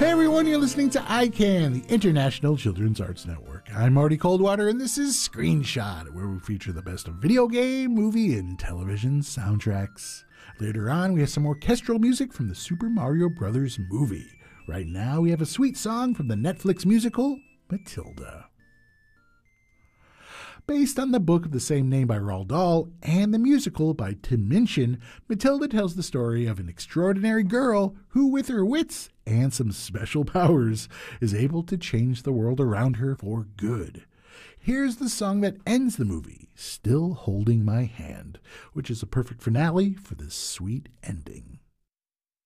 Hey everyone, you're listening to ICANN, the International Children's Arts Network. I'm Marty Coldwater, and this is Screenshot, where we feature the best of video game, movie, and television soundtracks. Later on, we have some orchestral music from the Super Mario Bros. Movie. Right now, we have a sweet song from the Netflix musical, Matilda. Based on the book of the same name by Roald Dahl and the musical by Tim Minchin, Matilda tells the story of an extraordinary girl who, with her wits and some special powers, is able to change the world around her for good. Here's the song that ends the movie, Still Holding My Hand, which is a perfect finale for this sweet ending.